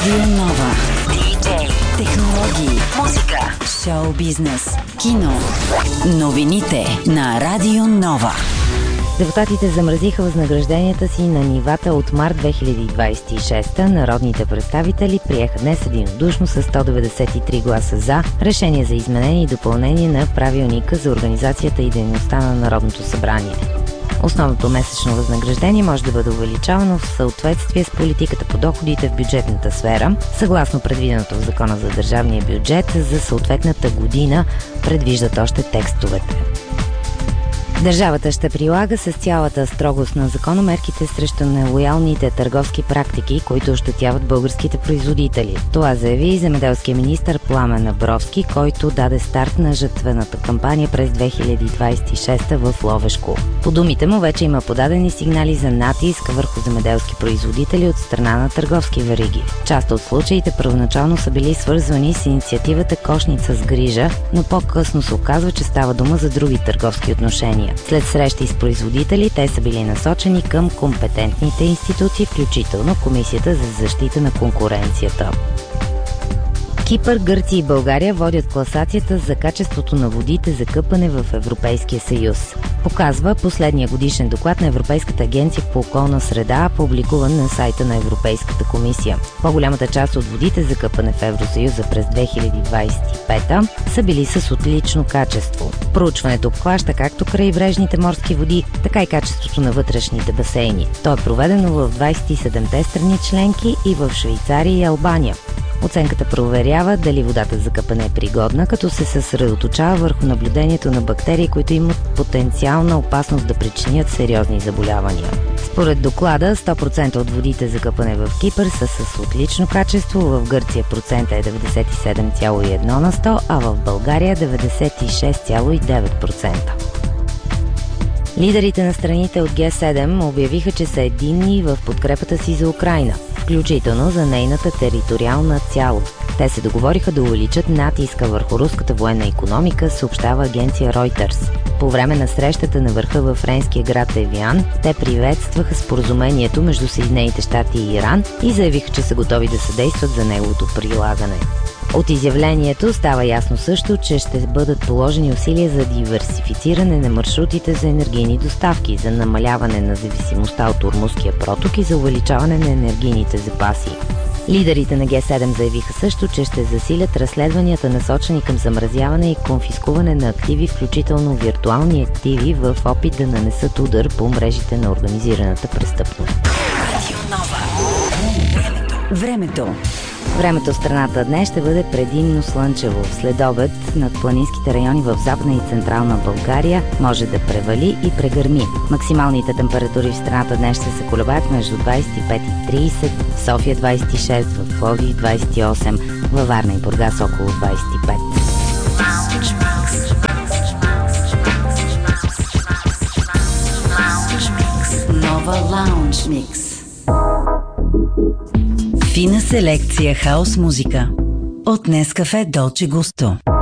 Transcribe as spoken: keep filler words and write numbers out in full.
Радио Нова. Диджей, технологии, музика, шоу бизнес, кино. Новините на Радио Нова. Депутатите замразиха възнагражденията си на нивата от март две хиляди двадесет и шеста. Народните представители приеха днес единодушно с сто деветдесет и три гласа за решение за изменение и допълнение на правилника за организацията и дейността на Народното събрание. Основното месечно възнаграждение може да бъде увеличавано в съответствие с политиката по доходите в бюджетната сфера, съгласно предвиденото в Закона за държавния бюджет за съответната година, предвиждат още текстовете. Държавата ще прилага с цялата строгост на закона мерките срещу нелоялните търговски практики, които ощетяват българските производители. Това заяви земеделския министър Пламен Абровски, който даде старт на жътвената кампания през две хиляди двадесет и шеста в Ловешко. По думите му вече има подадени сигнали за натиск върху земеделски производители от страна на търговски вериги. Част от случаите първоначално са били свързвани с инициативата Кошница с грижа, но по-късно се оказва, че става дума за други търговски отношения. След срещи с производители, те са били насочени към компетентните институции, включително Комисията за защита на конкуренцията. Кипър, Гърция и България водят класацията за качеството на водите за къпане в Европейския съюз. Показва последния годишен доклад на Европейската агенция по околна среда, публикуван на сайта на Европейската комисия. По-голямата част от водите за къпане в Евросъюза през две хиляди двадесет и пета са били с отлично качество. Проучването обхваща както крайбрежните морски води, така и качеството на вътрешните басейни. То е проведено в двадесет и седемте страни членки и в Швейцария и Албания. Оценката проверява дали водата за къпане е пригодна, като се съсредоточава върху наблюдението на бактерии, които имат потенциална опасност да причинят сериозни заболявания. Според доклада, сто процента от водите за къпане в Кипър са с отлично качество, в Гърция процента е деветдесет и седем цяло и едно на сто, а в България деветдесет и шест цяло и девет процента. Лидерите на страните от Ге седем обявиха, че са единни в подкрепата си за Украйна, включително за нейната териториална цялост. Те се договориха да увеличат натиска върху руската военна икономика, съобщава агенция Reuters. По време на срещата на върха във френския град Евиан, те приветстваха споразумението между Съединените щати и Иран и заявиха, че са готови да съдействат за неговото прилагане. От изявлението става ясно също, че ще бъдат положени усилия за диверсифициране на маршрутите за енергийни доставки, за намаляване на зависимостта от Ормузския проток и за увеличаване на енергийните запаси. Лидерите на Ге седем заявиха също, че ще засилят разследванията, насочени към замразяване и конфискуване на активи, включително виртуални активи, в опит да нанесат удар по мрежите на организираната престъпност. Радио Нова. Времето. Времето в страната днес ще бъде предимно слънчево. След обед над планинските райони в Западна и Централна България може да превали и прегърми. Максималните температури в страната днес ще се колебаят между двадесет и пет и тридесет, в София двадесет и шест, в Пловдив двадесет и осем, във Варна и Бургас около двадесет и пет. Нова Лаунж Микс. Фина селекция хаус музика от Нескафе Долче Густо.